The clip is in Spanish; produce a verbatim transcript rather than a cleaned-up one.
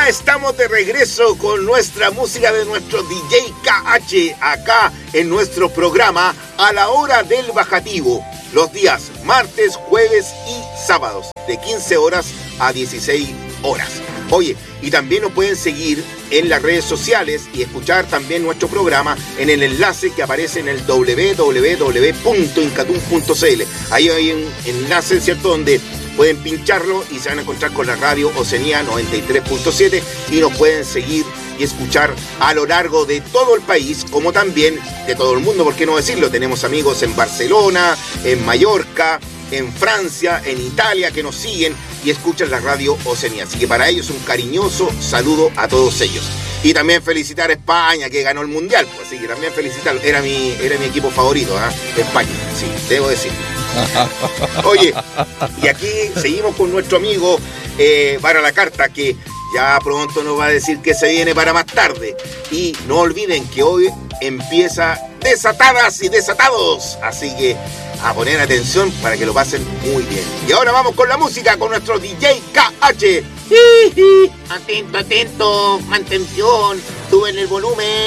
Ya estamos de regreso con nuestra música de nuestro D J K H acá en nuestro programa A la Hora del Bajativo, los días martes, jueves y sábados de quince horas a dieciséis horas. Oye, y también nos pueden seguir en las redes sociales y escuchar también nuestro programa en el enlace que aparece en el doble u doble u doble u punto incatun punto c l. Ahí hay un enlace, ¿cierto?, donde pueden pincharlo y se van a encontrar con la radio Oceanía noventa y tres punto siete y nos pueden seguir y escuchar a lo largo de todo el país, como también de todo el mundo, ¿por qué no decirlo? Tenemos amigos en Barcelona, en Mallorca, en Francia, en Italia, que nos siguen y escuchan la radio Oceanía. Así que para ellos un cariñoso saludo a todos ellos. Y también felicitar a España, que ganó el Mundial. Pues, así que también felicitarlo. Era mi, era mi equipo favorito, ¿eh? España, sí, debo decir. Oye, y aquí seguimos con nuestro amigo eh, Para la Carta, que ya pronto nos va a decir que se viene para más tarde. Y no olviden que hoy empieza Desatadas y Desatados. Así que a poner atención para que lo pasen muy bien. Y ahora vamos con la música con nuestro D J K H. Atento, atento, mantención, suben el volumen.